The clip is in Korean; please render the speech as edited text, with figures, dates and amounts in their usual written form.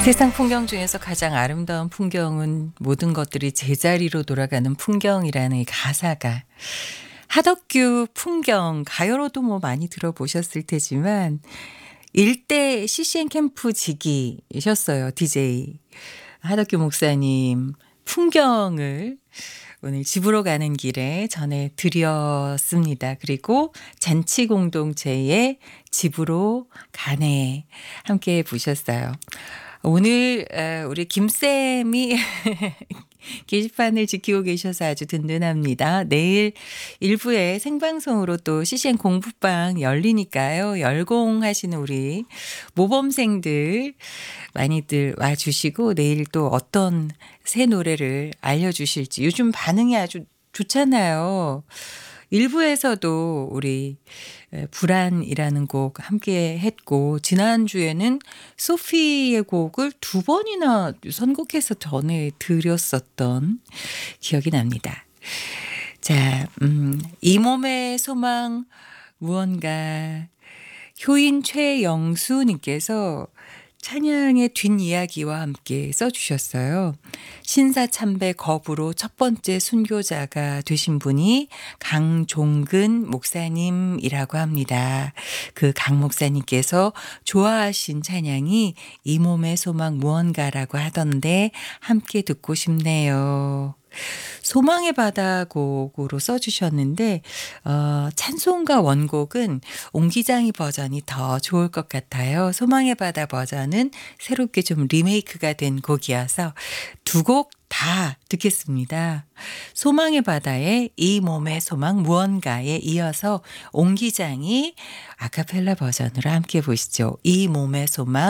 세상 풍경 중에서 가장 아름다운 풍경은 모든 것들이 제자리로 돌아가는 풍경이라는 이 가사가 하덕규 풍경 가요로도 뭐 많이 들어보셨을 테지만 일대 CCM 캠프 직이셨어요. DJ 하덕규 목사님 풍경을 오늘 집으로 가는 길에 전해드렸습니다. 그리고 잔치 공동체의 집으로 가네 함께 보셨어요. 오늘 우리 김쌤이 게시판을 지키고 계셔서 아주 든든합니다. 내일 일부에 생방송으로 또 CCM 공부방 열리니까요. 열공하시는 우리 모범생들 많이들 와주시고 내일 또 어떤 새 노래를 알려주실지 요즘 반응이 아주 좋잖아요. 일부에서도 우리 불안이라는 곡 함께 했고 지난주에는 소피의 곡을 2번이나 선곡해서 전해드렸었던 기억이 납니다. 자, 이 몸의 소망 무언가 효인 최영수님께서 찬양의 뒷이야기와 함께 써주셨어요. 신사참배 거부로 첫 번째 순교자가 되신 분이 강종근 목사님이라고 합니다. 그 강 목사님께서 좋아하신 찬양이 이 몸의 소망 무언가라고 하던데 함께 듣고 싶네요. 소망의 바다 곡으로 써주셨는데 찬송가 원곡은 옹기장이 버전이 더 좋을 것 같아요. 소망의 바다 버전은 새롭게 좀 리메이크가 된 곡이어서 두 곡 다 듣겠습니다. 소망의 바다의 이 몸의 소망 무언가에 이어서 옹기장이 아카펠라 버전으로 함께 보시죠. 이 몸의 소망